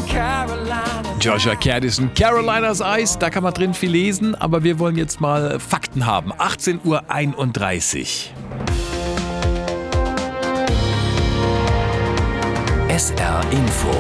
Joshua Caddison, Carolinas Eyes, da kann man drin viel lesen, aber wir wollen jetzt mal Fakten haben. 18:31 Uhr. SR Info.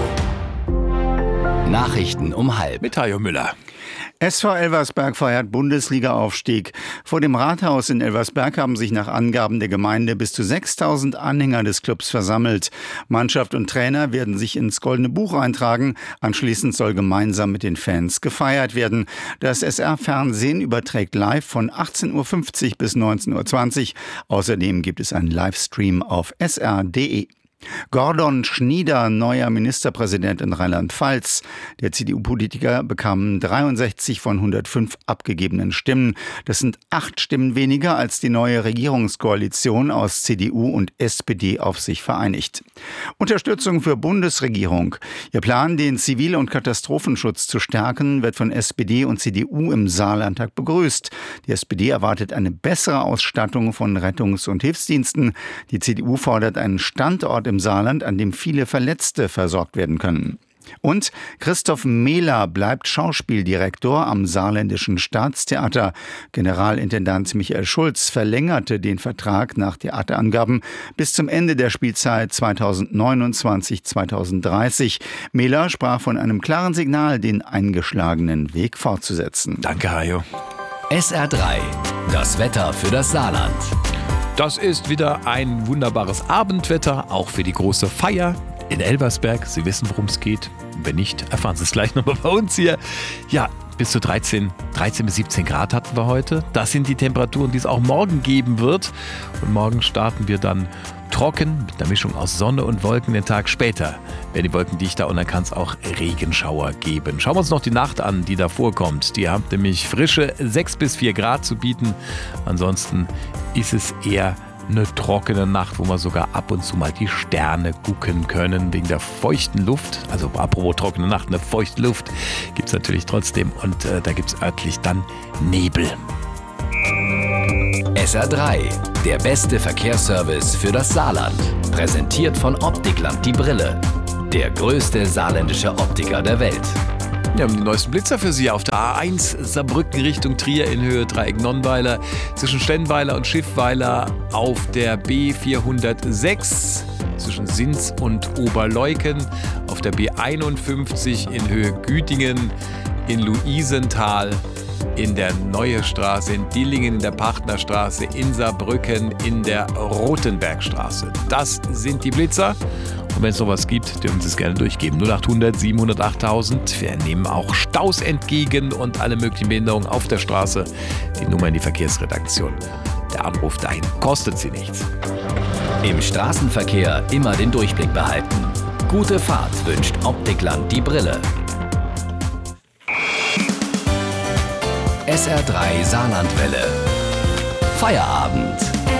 Nachrichten um 12:30. Mit Hajo Müller. SV Elversberg feiert Bundesliga-Aufstieg. Vor dem Rathaus in Elversberg haben sich nach Angaben der Gemeinde bis zu 6.000 Anhänger des Clubs versammelt. Mannschaft und Trainer werden sich ins Goldene Buch eintragen. Anschließend soll gemeinsam mit den Fans gefeiert werden. Das SR-Fernsehen überträgt live von 18:50 Uhr bis 19:20 Uhr. Außerdem gibt es einen Livestream auf sr.de. Gordon Schnieder, neuer Ministerpräsident in Rheinland-Pfalz. Der CDU-Politiker bekam 63 von 105 abgegebenen Stimmen. Das sind 8 Stimmen weniger, als die neue Regierungskoalition aus CDU und SPD auf sich vereinigt. Unterstützung für Bundesregierung. Ihr Plan, den Zivil- und Katastrophenschutz zu stärken, wird von SPD und CDU im Saarlandtag begrüßt. Die SPD erwartet eine bessere Ausstattung von Rettungs- und Hilfsdiensten. Die CDU fordert einen Standort im Saarland, an dem viele Verletzte versorgt werden können. Und Christoph Mehler bleibt Schauspieldirektor am Saarländischen Staatstheater. Generalintendant Michael Schulz verlängerte den Vertrag nach Theaterangaben bis zum Ende der Spielzeit 2029-2030. Mehler sprach von einem klaren Signal, den eingeschlagenen Weg fortzusetzen. Danke, Hajo. SR3. Das Wetter für das Saarland. Das ist wieder ein wunderbares Abendwetter, auch für die große Feier in Elversberg. Sie wissen, worum es geht. Wenn nicht, erfahren Sie es gleich nochmal bei uns hier. Ja, bis zu 13 bis 17 Grad hatten wir heute. Das sind die Temperaturen, die es auch morgen geben wird. Und morgen starten wir dann trocken mit einer Mischung aus Sonne und Wolken. Den Tag später werden die Wolken dichter und dann kann es auch Regenschauer geben. Schauen wir uns noch die Nacht an, die da vorkommt. Die hat nämlich frische 6 bis 4 Grad zu bieten. Ansonsten ist es eher eine trockene Nacht, wo wir sogar ab und zu mal die Sterne gucken können, wegen der feuchten Luft. Also apropos trockene Nacht, eine feuchte Luft gibt es natürlich trotzdem und da gibt es örtlich dann Nebel. SR3, der beste Verkehrsservice für das Saarland. Präsentiert von Optikland die Brille. Der größte saarländische Optiker der Welt. Wir haben die neuesten Blitzer für Sie auf der A1 Saarbrücken Richtung Trier in Höhe Dreieck-Nonnweiler, zwischen Stenweiler und Schiffweiler auf der B406, zwischen Sinz und Oberleuken, auf der B51 in Höhe Gütingen, in Luisenthal, in der Neue Straße, in Dillingen, in der Partnerstraße, in Saarbrücken, in der Rotenbergstraße. Das sind die Blitzer. Und wenn es sowas gibt, dürfen Sie es gerne durchgeben. 0800 700 8000. Wir nehmen auch Staus entgegen und alle möglichen Behinderungen auf der Straße. Die Nummer in die Verkehrsredaktion. Der Anruf dahin kostet Sie nichts. Im Straßenverkehr immer den Durchblick behalten. Gute Fahrt wünscht Optikland die Brille. SR3 Saarlandwelle. Feierabend.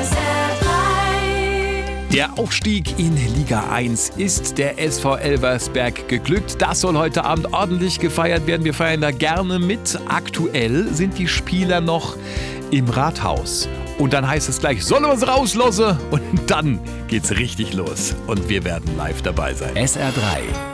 Der Aufstieg in Liga 1 ist der SV Elversberg geglückt. Das soll heute Abend ordentlich gefeiert werden. Wir feiern da gerne mit. Aktuell sind die Spieler noch im Rathaus. Und dann heißt es gleich, sollen wir es rauslassen? Und dann geht's richtig los. Und wir werden live dabei sein. SR3.